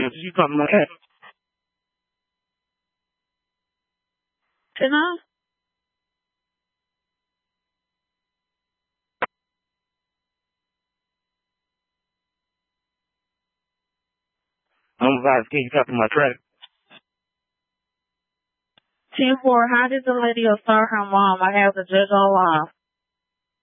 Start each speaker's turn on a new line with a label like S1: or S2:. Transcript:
S1: You talking about that?
S2: Can I?
S1: I'm about to get you talking about track.
S2: 10-4, how did the lady assault her mom? I have the judge online.